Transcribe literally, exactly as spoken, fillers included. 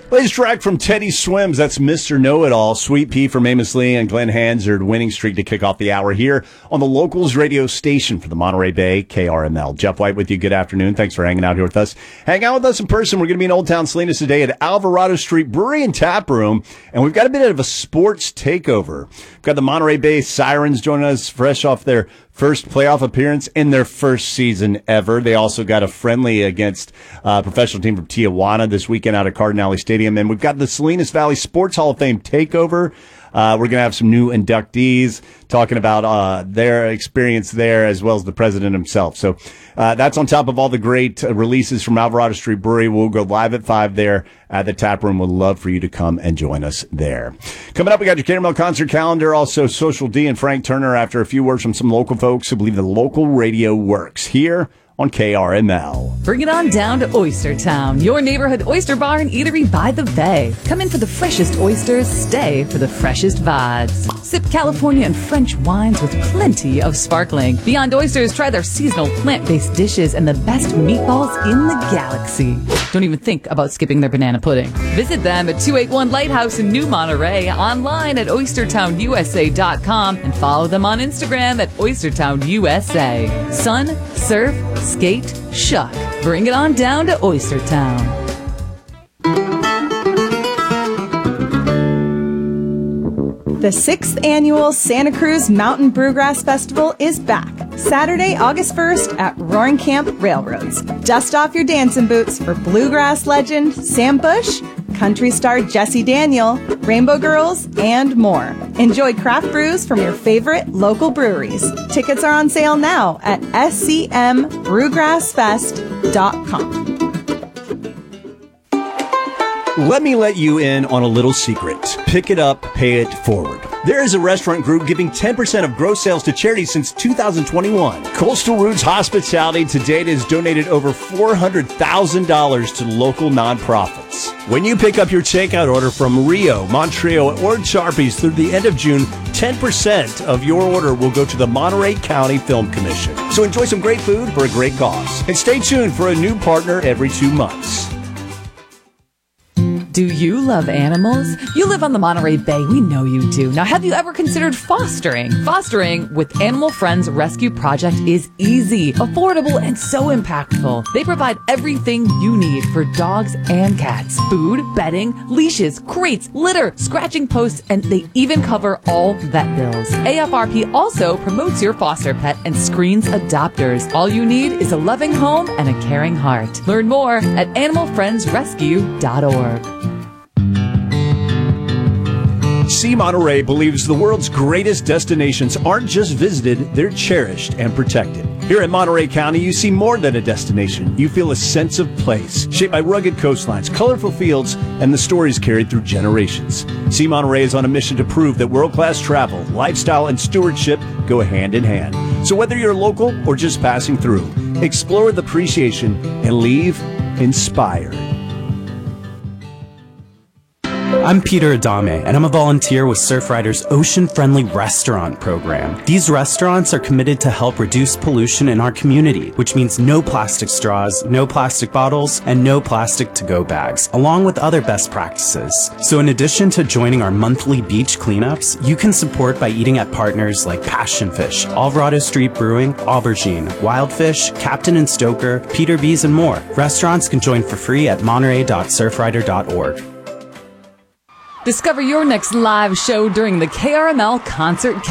Latest track from Teddy Swims. That's Mister Know-It-All. Sweet Pea from Amos Lee and Glenn Hansard. Winning streak to kick off the hour here on the Locals radio station for the Monterey Bay, K R M L. Jeff White with you. Good afternoon. Thanks for hanging out here with us. Hang out with us in person. We're going to be in Old Town Salinas today at Alvarado Street Brewery and Tap Room. And we've got a bit of a sports takeover. We've got the Monterey Bay Sirens joining us fresh off their first playoff appearance in their first season ever. They also got a friendly against a professional team from Tijuana this weekend out at Cardinale Stadium. And we've got the Salinas Valley Sports Hall of Fame takeover. Uh, we're going to have some new inductees talking about uh, their experience there, as well as the president himself. So uh, that's on top of all the great uh, releases from Alvarado Street Brewery. We'll go live at five there at the Tap Room. We'd love for you to come and join us there. Coming up, we got your Caramel concert calendar, also Social D and Frank Turner after a few words from some local folks who believe the local radio works here on K R M L. Bring it on down to Oyster Town, your neighborhood oyster bar and eatery by the bay. Come in for the freshest oysters, stay for the freshest vibes. Sip California and French wines with plenty of sparkling. Beyond Oysters, try their seasonal plant-based dishes and the best meatballs in the galaxy. Don't even think about skipping their banana pudding. Visit them at two eighty-one Lighthouse in New Monterey, online at oyster town u s a dot com, and follow them on Instagram at oyster town u s a. Sun, surf, skate, shuck. Bring it on down to Oyster Town. The sixth annual Santa Cruz Mountain Brewgrass Festival is back. Saturday, August first at Roaring Camp Railroads. Dust off your dancing boots for bluegrass legend Sam Bush, country star Jesse Daniel, Rainbow Girls, and more. Enjoy craft brews from your favorite local breweries. Tickets are on sale now at s c m brewgrass fest dot com. Let me let you in on a little secret. Pick it up, pay it forward. There is a restaurant group giving ten percent of gross sales to charity since two thousand twenty-one. Coastal Roots Hospitality to date has donated over four hundred thousand dollars to local nonprofits. When you pick up your takeout order from Rio, Montreal, or Charpies through the end of June, ten percent of your order will go to the Monterey County Film Commission. So enjoy some great food for a great cause. And stay tuned for a new partner every two months. Do you love animals? You live on the Monterey Bay. We know you do. Now, have you ever considered fostering? Fostering with Animal Friends Rescue Project is easy, affordable, and so impactful. They provide everything you need for dogs and cats. Food, bedding, leashes, crates, litter, scratching posts, and they even cover all vet bills. A F R P also promotes your foster pet and screens adopters. All you need is a loving home and a caring heart. Learn more at animal friends rescue dot org. See Monterey believes the world's greatest destinations aren't just visited, they're cherished and protected. Here in Monterey County, you see more than a destination. You feel a sense of place, shaped by rugged coastlines, colorful fields, and the stories carried through generations. See Monterey is on a mission to prove that world-class travel, lifestyle, and stewardship go hand in hand. So whether you're local or just passing through, explore with appreciation and leave inspired. I'm Peter Adame, and I'm a volunteer with Surfrider's Ocean-Friendly Restaurant program. These restaurants are committed to help reduce pollution in our community, which means no plastic straws, no plastic bottles, and no plastic to-go bags, along with other best practices. So in addition to joining our monthly beach cleanups, you can support by eating at partners like Passion Fish, Alvarado Street Brewing, Aubergine, Wildfish, Captain and Stoker, Peter B's, and more. Restaurants can join for free at monterey dot surfrider dot org. Discover your next live show during the K R M L Concert